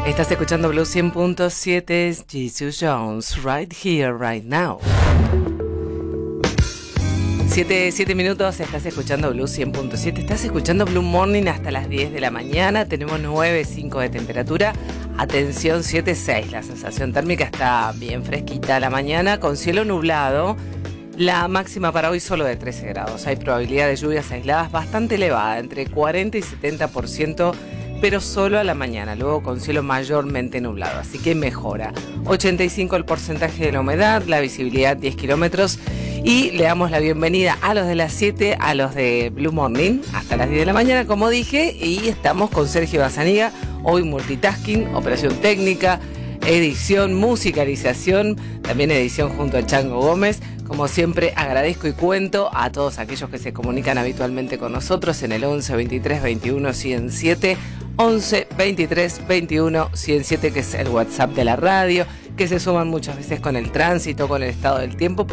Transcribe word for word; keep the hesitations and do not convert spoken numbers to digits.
Estás escuchando Blue cien punto siete, Jesus Jones, right here, right now. Siete, siete minutos, estás escuchando Blue cien punto siete, estás escuchando Blue Morning hasta las diez de la mañana, tenemos nueve punto cinco de temperatura, atención siete punto seis, la sensación térmica está bien fresquita a la mañana, con cielo nublado, la máxima para hoy solo de trece grados, hay probabilidad de lluvias aisladas bastante elevada, entre cuarenta y setenta por ciento, pero solo a la mañana, luego con cielo mayormente nublado, así que mejora. ochenta y cinco el porcentaje de la humedad, la visibilidad diez kilómetros y le damos la bienvenida a los de las siete, a los de Blue Morning, hasta las diez de la mañana, como dije, y estamos con Sergio Bassaniga, hoy multitasking, operación técnica, edición, musicalización, también edición junto a Chango Gómez. Como siempre, agradezco y cuento a todos aquellos que se comunican habitualmente con nosotros en el once, veintitrés, veintiuno, ciento siete, once, veintitrés, veintiuno, ciento siete, que es el WhatsApp de la radio, que se suman muchas veces con el tránsito, con el estado del tiempo.